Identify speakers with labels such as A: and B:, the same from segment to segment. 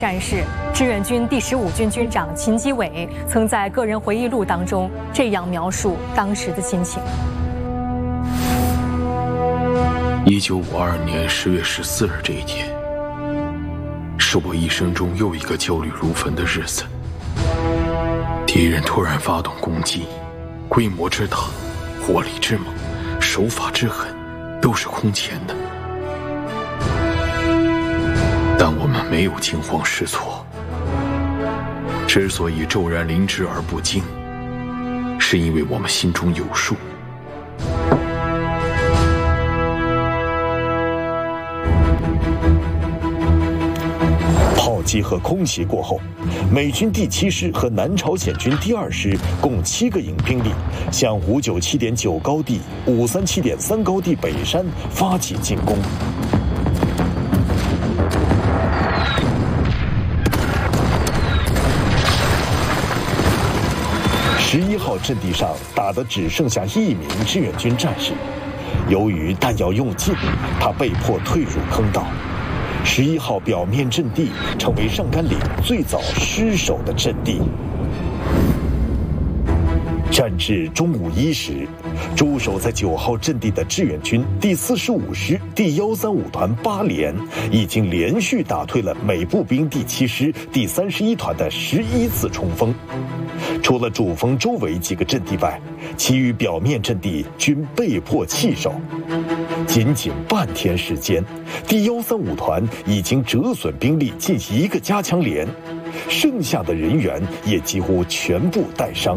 A: 战士，志愿军第15军军长秦基伟曾在个人回忆录当中这样描述当时的心情
B: ：1952年10月14日这一天，是我一生中又一个焦虑如焚的日子。敌人突然发动攻击，规模之大，火力之猛，手法之狠，都是空前的。但我们没有惊慌失措，之所以骤然临之而不惊，是因为我们心中有数。
C: 炮击和空袭过后，美军第7师和南朝鲜军第2师共7个营兵力向597.9高地、537.3高地北山发起进攻。11号阵地上打得只剩下1名志愿军战士，由于弹药用尽，他被迫退入坑道。11号表面阵地成为上甘岭最早失守的阵地。战至中午1时，驻守在9号阵地的志愿军第45师第135团8连已经连续打退了美步兵第7师第31团的11次冲锋。除了主峰周围几个阵地外，其余表面阵地均被迫弃守。仅仅半天时间，第135团已经折损兵力近1个加强连，剩下的人员也几乎全部带伤。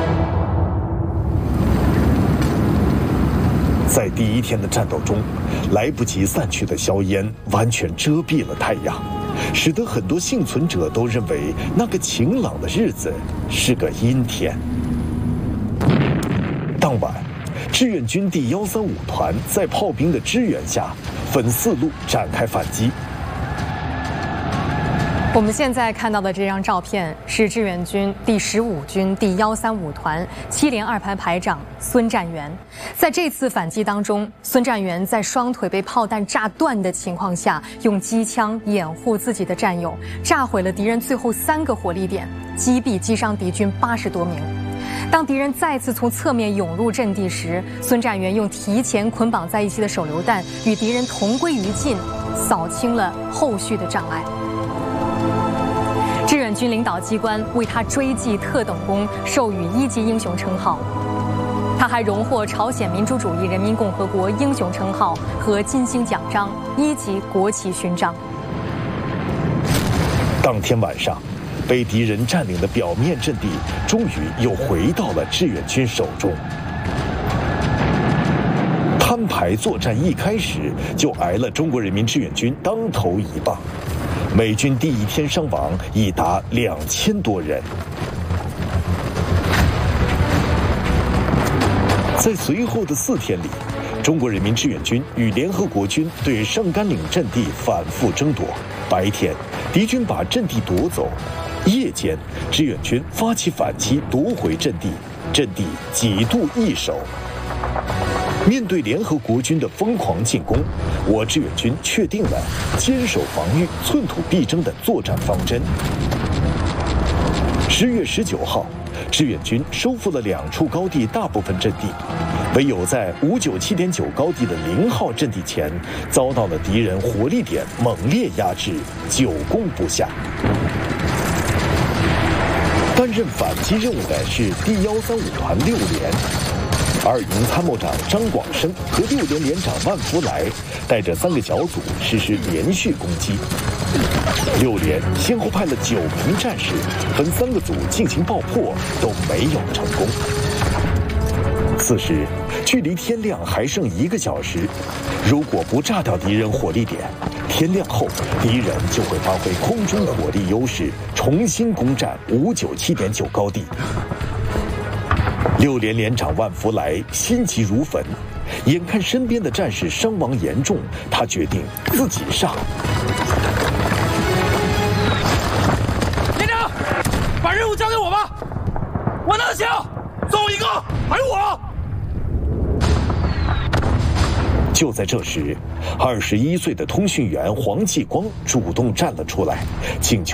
C: 在第1天的战斗中，来不及散去的硝烟完全遮蔽了太阳，使得很多幸存者都认为那个晴朗的日子是个阴天。当晚，志愿军第135团在炮兵的支援下，分4路展开反击。
A: 我们现在看到的这张照片是志愿军第15军第135团7连2排排长孙占元。在这次反击当中，孙占元在双腿被炮弹炸断的情况下，用机枪掩护自己的战友，炸毁了敌人最后3个火力点，击伤敌军80多名。当敌人再次从侧面涌入阵地时，孙占元用提前捆绑在一起的手榴弹与敌人同归于尽，扫清了后续的障碍。志愿军领导机关为他追记特等功，授予1级英雄称号。他还荣获朝鲜民主主义人民共和国英雄称号和金星奖章、1级国旗勋章。
C: 当天晚上，被敌人占领的表面阵地终于又回到了志愿军手中。摊牌作战一开始就挨了中国人民志愿军当头一棒，美军第1天伤亡已达2000多人。在随后的4天里，中国人民志愿军与联合国军对上甘岭阵地反复争夺。白天，敌军把阵地夺走；夜间，志愿军发起反击，夺回阵地，阵地几度易手。面对联合国军的疯狂进攻，我志愿军确定了坚守防御、寸土必争的作战方针。10月19号，志愿军收复了2处高地大部分阵地，唯有在597.9高地的0号阵地前遭到了敌人火力点猛烈压制，久攻不下。担任反击任务的是第135团6连。2营参谋长张广生和6连连长万福来带着3个小组实施连续攻击。6连先后派了9名战士分3个组进行爆破，都没有成功。此时，距离天亮还剩1个小时，如果不炸掉敌人火力点，天亮后敌人就会发挥空中火力优势，重新攻占597.9高地。6连连长万福来心急如焚，眼看身边的战士伤亡严重，他决定自己上。
D: 连长，把任务交给我吧，我能行，最后一个还有我。
C: 就在这时，21岁的通讯员黄继光主动站了出来，请求